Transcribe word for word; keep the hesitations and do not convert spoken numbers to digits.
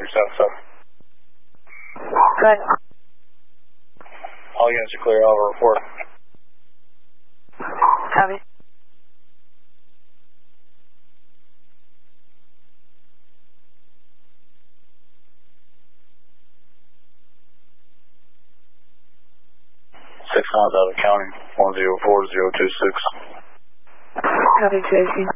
three seven seven. Good. All units are clear, over report. Copy. Six miles out of county, one zero four zero two six. Copy, Tracy.